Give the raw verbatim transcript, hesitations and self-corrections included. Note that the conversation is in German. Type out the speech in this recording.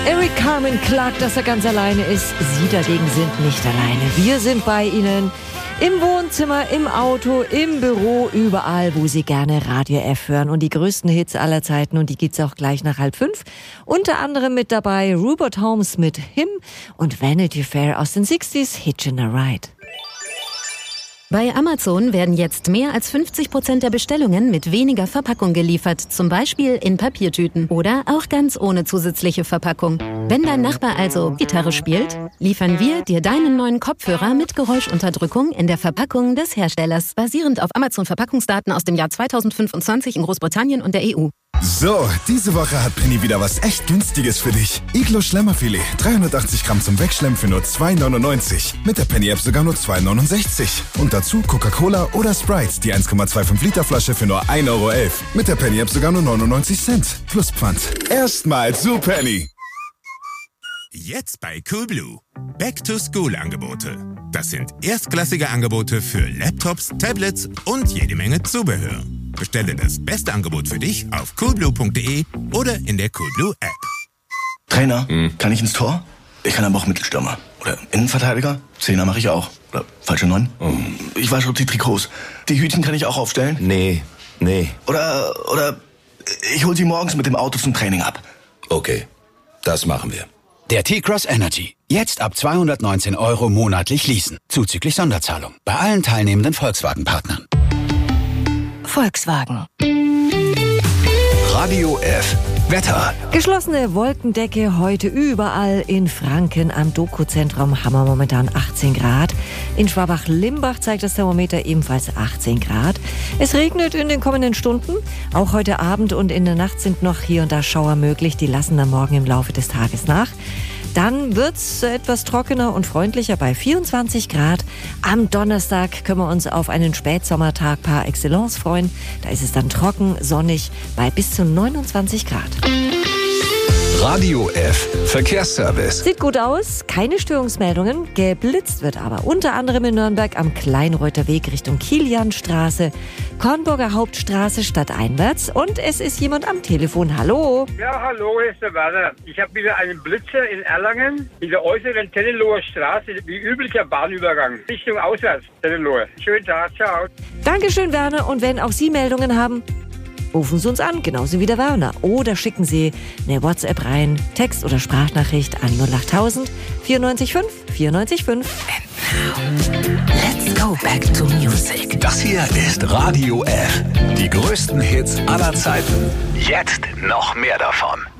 Eric Carmen klagt, dass er ganz alleine ist. Sie dagegen sind nicht alleine. Wir sind bei Ihnen. Im Wohnzimmer, im Auto, im Büro, überall, wo Sie gerne Radio F hören. Und die größten Hits aller Zeiten, und die gibt's auch gleich nach halb fünf. Unter anderem mit dabei Rupert Holmes mit Him und Vanity Fair aus den sechziger, Hitchin' a Ride. Bei Amazon werden jetzt mehr als fünfzig Prozent der Bestellungen mit weniger Verpackung geliefert, zum Beispiel in Papiertüten oder auch ganz ohne zusätzliche Verpackung. Wenn dein Nachbar also Gitarre spielt, liefern wir dir deinen neuen Kopfhörer mit Geräuschunterdrückung in der Verpackung des Herstellers, basierend auf Amazon-Verpackungsdaten aus dem Jahr zweitausendfünfundzwanzig in Großbritannien und der E U. So, diese Woche hat Penny wieder was echt Günstiges für dich. Iglo Schlemmerfilet, dreihundertachtzig Gramm zum Wegschlemmen für nur zwei neunundneunzig. Mit der Penny-App sogar nur zwei neunundsechzig. Und dazu Coca-Cola oder Sprite, die eins Komma fünfundzwanzig Liter Flasche für nur ein Euro elf. Mit der Penny-App sogar nur neunundneunzig Cent. Plus Pfand. Erstmal zu Penny. Jetzt bei Coolblue. Back-to-School-Angebote. Das sind erstklassige Angebote für Laptops, Tablets und jede Menge Zubehör. Bestelle das beste Angebot für dich auf coolblue punkt de oder in der Coolblue App. Trainer, hm. kann ich ins Tor? Ich kann aber auch Mittelstürmer. Oder Innenverteidiger? Zehner mache ich auch. Oder falsche Neun? Oh. Ich wasche die Trikots. Die Hütchen kann ich auch aufstellen? Nee, nee. Oder, oder ich hol sie morgens mit dem Auto zum Training ab. Okay, das machen wir. Der T-Cross Energy. Jetzt ab zweihundertneunzehn Euro monatlich leasen. Zuzüglich Sonderzahlung. Bei allen teilnehmenden Volkswagen-Partnern. Volkswagen. Radio F. Wetter. Geschlossene Wolkendecke heute überall. In Franken am Doku-Zentrum haben wir momentan achtzehn Grad. In Schwabach-Limbach zeigt das Thermometer ebenfalls achtzehn Grad. Es regnet in den kommenden Stunden. Auch heute Abend und in der Nacht sind noch hier und da Schauer möglich. Die lassen dann morgen im Laufe des Tages nach. Dann wird's etwas trockener und freundlicher bei vierundzwanzig Grad. Am Donnerstag können wir uns auf einen Spätsommertag par excellence freuen. Da ist es dann trocken, sonnig bei bis zu neunundzwanzig Grad. Radio F. Verkehrsservice. Sieht gut aus, keine Störungsmeldungen. Geblitzt wird aber unter anderem in Nürnberg am Kleinreuther Weg Richtung Kilianstraße, Kornburger Hauptstraße stadteinwärts. Und es ist jemand am Telefon. Hallo. Ja, hallo, hier ist der Werner. Ich habe wieder einen Blitzer in Erlangen in der äußeren Tennenloher Straße, wie üblicher Bahnübergang. Richtung auswärts, Tennenlohe. Schönen Tag, ciao. Dankeschön, Werner. Und wenn auch Sie Meldungen haben, rufen Sie uns an, genauso wie der Werner. Oder schicken Sie eine WhatsApp rein, Text- oder Sprachnachricht an null acht null null vier neun fünf vier neun fünf. And now, let's go back to music. Das hier ist Radio F. Die größten Hits aller Zeiten. Jetzt noch mehr davon.